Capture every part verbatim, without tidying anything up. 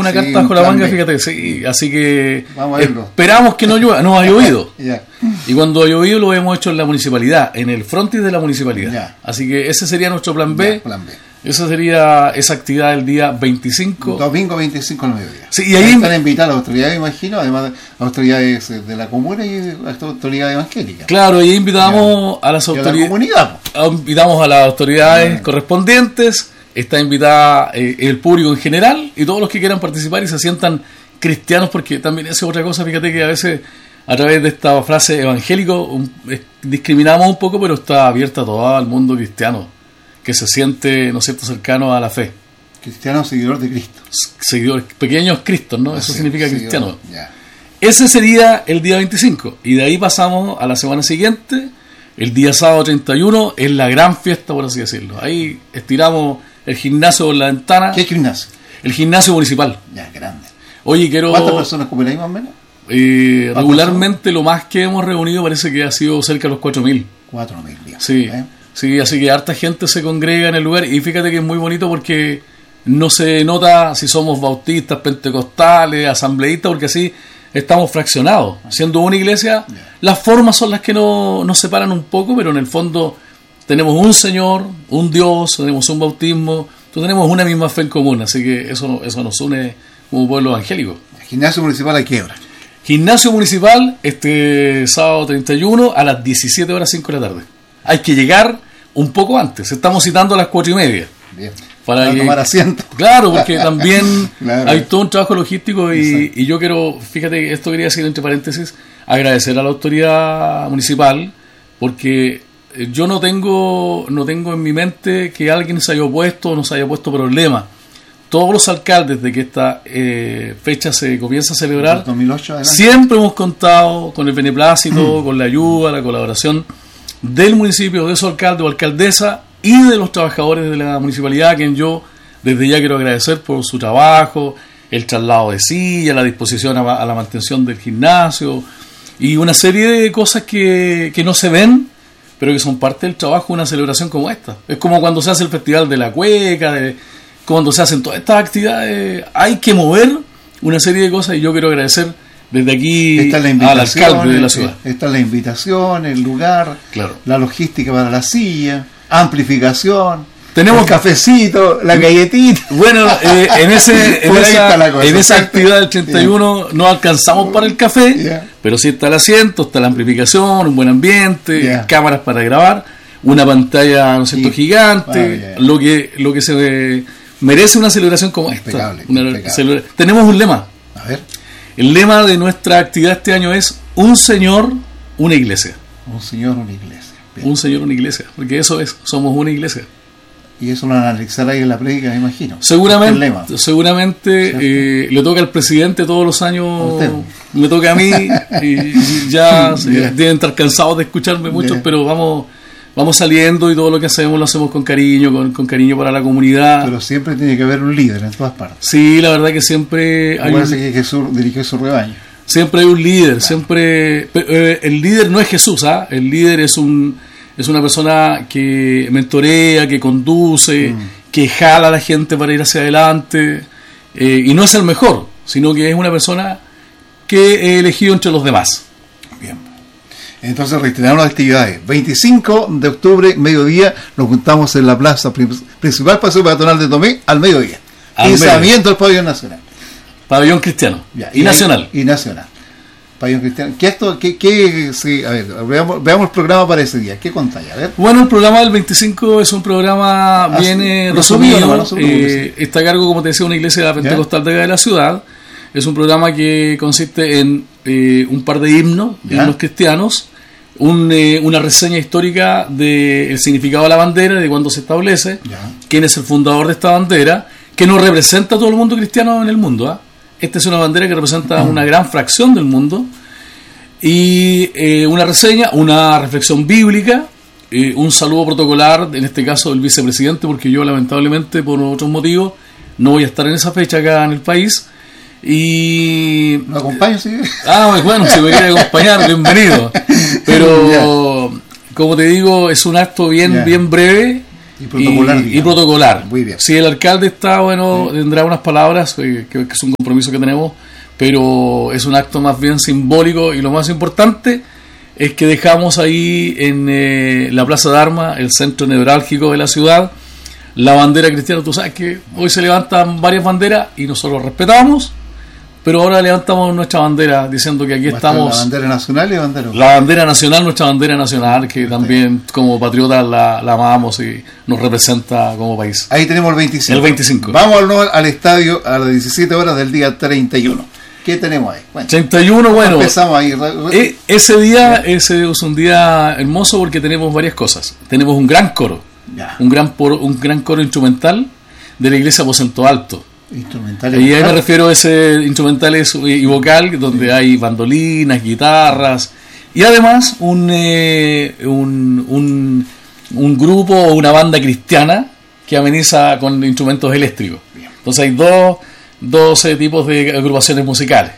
una sí, carta bajo la manga, B. fíjate, sí, así que Vamos a verlo. esperamos que no llueva, no ha llovido. Ya. Y cuando ha llovido lo hemos hecho en la municipalidad, en el frontis de la municipalidad. Ya. Así que ese sería nuestro plan B. Ya, plan B. Esa sería esa actividad del día veinticinco. Domingo veinticinco al mediodía. Sí, y ahí están invitadas las autoridades, imagino, además de autoridades de la comuna y las autoridades evangélicas. Claro, y ahí invitamos Ya. a las Y a la autoridades. comunidad. Invitamos a las autoridades Ya. correspondientes. Está invitada eh, el público en general y todos los que quieran participar y se sientan cristianos, porque también esa es otra cosa, fíjate que a veces a través de esta frase evangélico un, eh, discriminamos un poco, pero está abierta a todo el mundo cristiano que se siente, ¿no es cierto?, cercano a la fe. Cristiano seguidor de Cristo. Seguidores, pequeños cristos, ¿no? Eso Sí, significa seguidor. cristiano. Ya. Ese sería el día veinticinco. Y de ahí pasamos a la semana siguiente. El día sábado treinta y uno es la gran fiesta, por así decirlo. Ahí estiramos el gimnasio por la ventana. ¿Qué gimnasio? El gimnasio municipal. Ya, grande. Oye, quiero... ¿Cuántas personas ocupan ahí más o menos? Eh, regularmente lo más que hemos reunido parece que ha sido cerca de los cuatro mil. Cuatro mil días. Sí, ¿eh? sí, así que harta gente se congrega en el lugar. Y fíjate que es muy bonito porque no se nota si somos bautistas, pentecostales, asambleístas, porque así estamos fraccionados. Siendo una iglesia, las formas son las que no, nos separan un poco, pero en el fondo tenemos un Señor, un Dios, tenemos un bautismo, tenemos una misma fe en común, así que eso, eso nos une como pueblo evangélico. El gimnasio municipal a qué hora? Gimnasio municipal este sábado treinta y uno a las diecisiete horas cinco de la tarde. Hay que llegar un poco antes, estamos citando a las cuatro y media. Bien. Para, para que, tomar asiento. Claro, porque también Claro. hay todo un trabajo logístico y, y yo quiero, fíjate, esto quería decir entre paréntesis, agradecer a la autoridad municipal, porque yo no tengo no tengo en mi mente que alguien se haya opuesto o nos haya puesto problemas. Todos los alcaldes de que esta eh, fecha se comienza a celebrar, dos mil ocho adelante. siempre hemos contado con el beneplácito, con la ayuda, la colaboración del municipio, de su alcalde o alcaldesa y de los trabajadores de la municipalidad, a quien yo desde ya quiero agradecer por su trabajo, el traslado de silla, la disposición a, a la mantención del gimnasio y una serie de cosas que, que no se ven, pero que son parte del trabajo de una celebración como esta. Es como cuando se hace el Festival de la Cueca, de, cuando se hacen todas estas actividades, hay que mover una serie de cosas y yo quiero agradecer desde aquí Esta es la al alcalde de la ciudad. Esta es la invitación, el lugar, Claro. la logística para la silla, amplificación, Tenemos el cafecito, la galletita. Bueno, eh, en ese en Por ahí esa, está la cosa. en esa actividad del treinta y uno no alcanzamos para el café, Yeah. pero sí está el asiento, está la amplificación, un buen ambiente, Yeah. cámaras para grabar, una pantalla, ¿no es cierto?, Sí. gigante, Ah, yeah. lo que lo que se merece una celebración como Impecable, esta. Una impecable. celebra- Tenemos un lema. A ver, El lema de nuestra actividad este año es un señor, una iglesia. un señor, una iglesia. Bien. Un señor, una iglesia, porque eso es, somos una iglesia. Y eso lo analizará ahí en la prédica, me imagino. Seguramente, El lema. seguramente eh, le toca al presidente todos los años, Usted. me toca a mí, y, y ya se- Bien. deben estar cansados de escucharme mucho, Bien. pero vamos vamos saliendo y todo lo que hacemos lo hacemos con cariño, con, con cariño para la comunidad. Pero siempre tiene que haber un líder en todas partes. Sí, la verdad que siempre hay Acuérdense un, que Jesús dirigió su rebaño. siempre hay un líder, siempre pero, eh, el líder no es Jesús, ¿ah? El líder es un es una persona que mentorea, que conduce, Mm. que jala a la gente para ir hacia adelante, eh, y no es el mejor, sino que es una persona que he elegido entre los demás. Bien. Entonces reiteramos las actividades. veinticinco de octubre, mediodía, nos juntamos en la plaza prim- principal Paseo Peatonal de Tomé al mediodía. Al Izamiento del pabellón nacional. Pabellón cristiano Ya, y, ahí- nacional. Y nacional. Pabellón cristiano. ¿Qué esto? ¿Qué? qué sí, a ver, veamos, veamos el programa para ese día. ¿Qué contáis? A ver. Bueno, el programa del veinticinco es un programa Ah, bien sí. eh, Resumido, resumido. nomás, no se preocupe, eh, está a cargo, como te decía, una iglesia pentecostal de acá de la ciudad. Es un programa que consiste en eh, un par de himnos, Ya. himnos cristianos, un, eh, una reseña histórica del significado de la bandera, de cuándo se establece, Ya. quién es el fundador de esta bandera, que nos representa a todo el mundo cristiano en el mundo. ¿ah? Esta es una bandera que representa una gran fracción del mundo. Y eh, una reseña, una reflexión bíblica, eh, un saludo protocolar, en este caso del vicepresidente, porque yo lamentablemente por otros motivos no voy a estar en esa fecha acá en el país. Y ¿Lo acompaño, sí? ah, bueno, si me quiere acompañar, bienvenido. Pero como te digo, es un acto bien, Ya. bien breve Y protocolar. Y, y protocolar. Muy bien. Si el alcalde está, bueno, sí. tendrá unas palabras, eh, que, que es un compromiso que tenemos, pero es un acto más bien simbólico, y lo más importante es que dejamos ahí en eh, la Plaza de Armas, el centro neurálgico de la ciudad, la bandera cristiana. Tú sabes que hoy se levantan varias banderas y nosotros respetamos, pero ahora levantamos nuestra bandera diciendo que aquí estamos. ¿La bandera nacional y la bandera La bandera nacional, nuestra bandera nacional, que también como patriotas la, la amamos y nos representa como país. Ahí tenemos el veinticinco. El veinticinco. Vamos al, al estadio a las diecisiete horas del día treinta y uno. ¿Qué tenemos ahí? Bueno, treinta y uno, bueno. Empezamos ahí. E, ese día ese es un día hermoso porque tenemos varias cosas. Tenemos un gran coro, ya. un gran por, un gran coro instrumental de la iglesia Aposento Alto. Instrumental y ahí me refiero a ese instrumentales y vocal, donde sí. hay bandolinas, guitarras, y además un, eh, un, un, un grupo o una banda cristiana que ameniza con instrumentos eléctricos. Bien. Entonces hay dos doce tipos de agrupaciones musicales.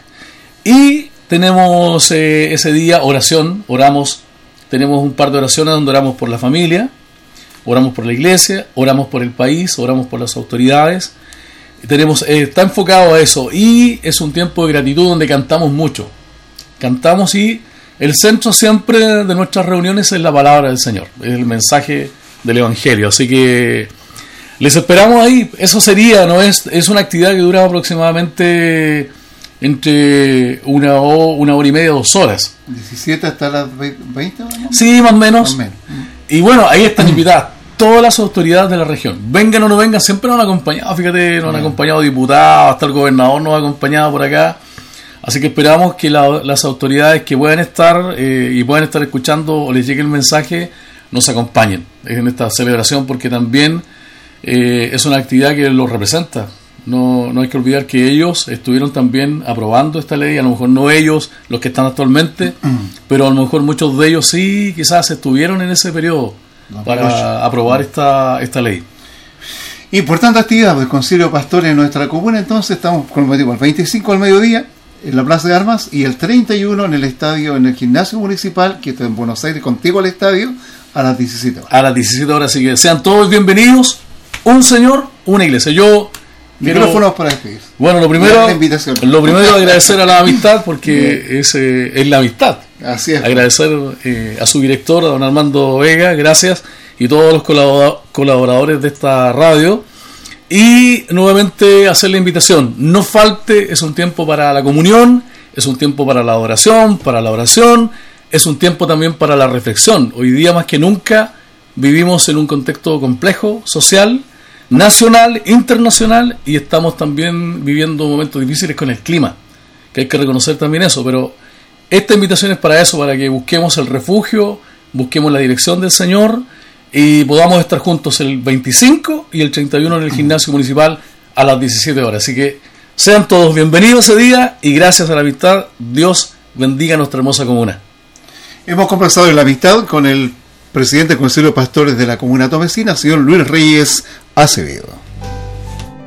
Y tenemos eh, ese día oración, oramos, tenemos un par de oraciones donde oramos por la familia, oramos por la iglesia, oramos por el país, oramos por las autoridades. Tenemos, eh, está enfocado a eso, y es un tiempo de gratitud donde cantamos mucho. Cantamos, y el centro siempre de nuestras reuniones es la palabra del Señor, es el mensaje del Evangelio. Así que les esperamos ahí. Eso sería, ¿no? Es, es una actividad que dura aproximadamente entre una, o, una hora y media, dos horas. ¿diecisiete hasta las veinte? ¿No? Sí, más o menos. Más o menos. Y bueno, ahí están invitadas todas las autoridades de la región. Vengan o no vengan, siempre nos han acompañado. Fíjate, nos han acompañado diputados, hasta el gobernador nos ha acompañado por acá. Así que esperamos que la, las autoridades que puedan estar eh, y puedan estar escuchando o les llegue el mensaje, nos acompañen en esta celebración, porque también Eh, es una actividad que los representa. No, no hay que olvidar que ellos estuvieron también aprobando esta ley, a lo mejor no ellos los que están actualmente, pero a lo mejor muchos de ellos sí, quizás estuvieron en ese periodo no, para pero... aprobar esta, esta ley. Importante actividad del Concilio de Pastores en nuestra comuna. Entonces estamos con el veinticinco al mediodía en la Plaza de Armas, y el treinta y uno en el estadio, en el gimnasio municipal, que está en Buenos Aires, contigo al estadio, a las diecisiete horas. A las diecisiete horas, así que sean todos bienvenidos. Un señor, una iglesia. Yo micrófonos para despedir. Bueno, lo primero, lo primero es agradecer a la amistad, porque es, eh, es la amistad. Así es. Agradecer eh, a su director, a don Armando Vega, gracias, y todos los colaboradores de esta radio. Y nuevamente hacer la invitación. No falte, es un tiempo para la comunión, es un tiempo para la adoración, para la oración, es un tiempo también para la reflexión. Hoy día más que nunca vivimos en un contexto complejo, social, nacional, internacional, y estamos también viviendo momentos difíciles con el clima, que hay que reconocer también eso. Pero esta invitación es para eso, para que busquemos el refugio, busquemos la dirección del Señor, y podamos estar juntos el veinticinco y el treinta y uno en el gimnasio municipal a las diecisiete horas. Así que sean todos bienvenidos ese día, y gracias a la amistad, Dios bendiga a nuestra hermosa comuna. Hemos conversado en la amistad con el presidente del Concilio de Pastores de la Comuna Tomecina, señor Luis Reyes Acevedo.